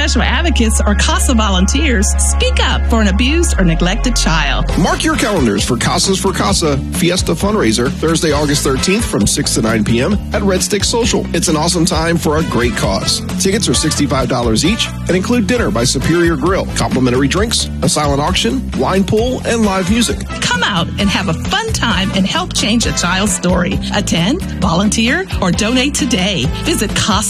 special advocates or CASA volunteers, speak up for an abused or neglected child. Mark your calendars for Casas for Casa Fiesta fundraiser Thursday, August 13th from 6 to 9 p.m. at Red Stick Social. It's an awesome time for a great cause. Tickets are $65 each and include dinner by Superior Grill, complimentary drinks, a silent auction, wine pool, and live music. Come out and have a fun time and help change a child's story. Attend, volunteer, or donate today. Visit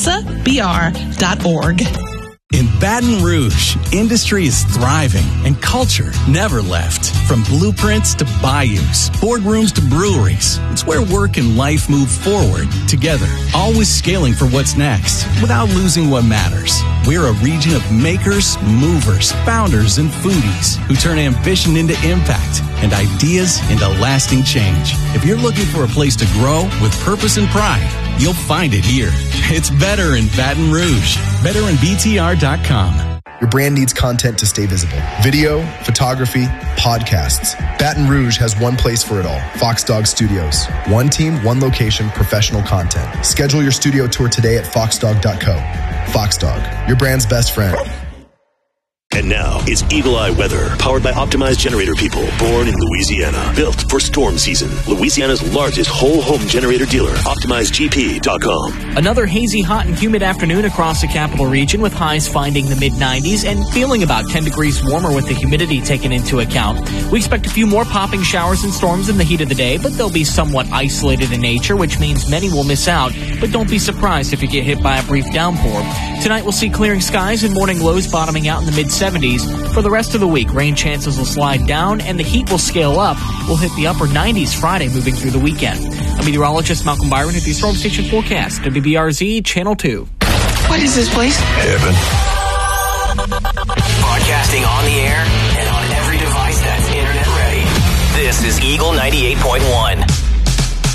CasaBR.org. In Baton Rouge, industry is thriving and culture never left. From blueprints to bayous, boardrooms to breweries, it's where work and life move forward together, always scaling for what's next without losing what matters. We're a region of makers, movers, founders, and foodies who turn ambition into impact and ideas into lasting change. If you're looking for a place to grow with purpose and pride, you'll find it here. It's better in Baton Rouge. BetterInBTR.com. Your brand needs content to stay visible. Video, photography, podcasts. Baton Rouge has one place for it all. Fox Dog Studios. One team, one location, professional content. Schedule your studio tour today at foxdog.co. Fox Dog, your brand's best friend. And now, it's Eagle Eye Weather, powered by Optimized Generator People, born in Louisiana, built for storm season. Louisiana's largest whole home generator dealer, OptimizedGP.com. Another hazy, hot, and humid afternoon across the capital region, with highs finding the mid-90s and feeling about 10 degrees warmer with the humidity taken into account. We expect a few more popping showers and storms in the heat of the day, but they'll be somewhat isolated in nature, which means many will miss out. But don't be surprised if you get hit by a brief downpour. Tonight we'll see clearing skies and morning lows bottoming out in the mid-70s. For the rest of the week, rain chances will slide down and the heat will scale up. We'll hit the upper 90s Friday moving through the weekend. I'm meteorologist Malcolm Byron at the Storm Station Forecast, WBRZ Channel 2. What is this place? Heaven. Broadcasting on the air and on every device that's internet ready. This is Eagle 98.1.